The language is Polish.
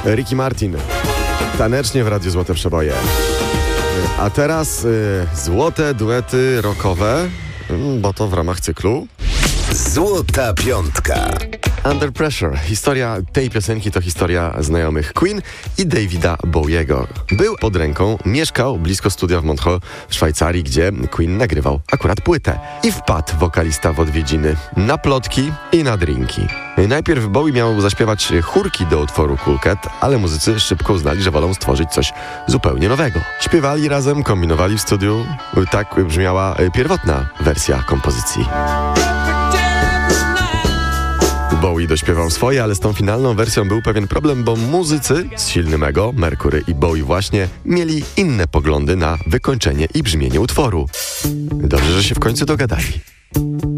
Ricky Martin. Tanecznie w Radiu Złote Przeboje. A teraz złote duety rockowe, bo to w ramach cyklu Złota Piątka. Under Pressure. Historia tej piosenki to historia znajomych Queen i Davida Bowiego. Był pod ręką, mieszkał blisko studia w Montreux w Szwajcarii, gdzie Queen nagrywał akurat płytę. I wpadł wokalista w odwiedziny na plotki i na drinki. Najpierw Bowie miał zaśpiewać chórki do utworu Cool Cat, ale muzycy szybko uznali, że wolą stworzyć coś zupełnie nowego. Śpiewali razem, kombinowali w studiu. Tak brzmiała pierwotna wersja kompozycji. Bowie dośpiewał swoje, ale z tą finalną wersją był pewien problem, bo muzycy z silnym ego, Mercury i Bowie właśnie, mieli inne poglądy na wykończenie i brzmienie utworu. Dobrze, że się w końcu dogadali.